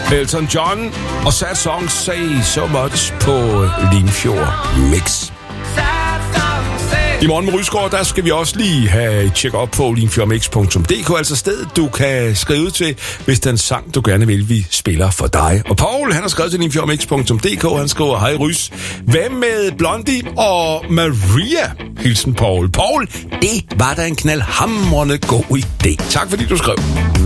Elton John og Sad Songs Say So Much på Limfjord Mix. I morgen med Rysgaard, der skal vi også lige have tjekket op på limfjordmix.dk, altså stedet, du kan skrive til, hvis den sang, du gerne vil, vi spiller for dig. Og Paul, han har skrevet til limfjordmix.dk, han skriver, hej Rys, hvem med Blondie og Maria? Hilsen Paul. Paul, det var da en knaldhamrende god idé. Tak fordi du skrev.